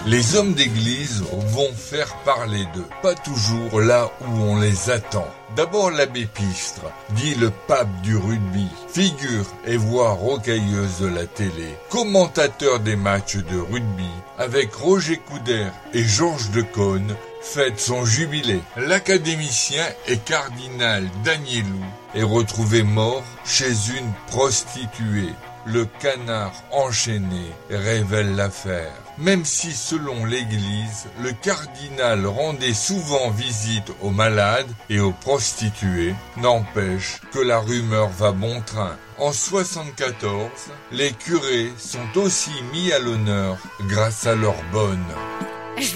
Les hommes d'église vont faire parler d'eux, pas toujours là où on les attend. D'abord l'abbé Pistre, dit le pape du rugby, figure et voix rocailleuse de la télé, commentateur des matchs de rugby, avec Roger Coudert et Georges Decaune, fête son jubilé. L'académicien et cardinal Danielou est retrouvé mort chez une prostituée. Le canard enchaîné révèle l'affaire. Même si, selon l'Église, le cardinal rendait souvent visite aux malades et aux prostituées, n'empêche que la rumeur va bon train. En 74, les curés sont aussi mis à l'honneur grâce à leur bonne.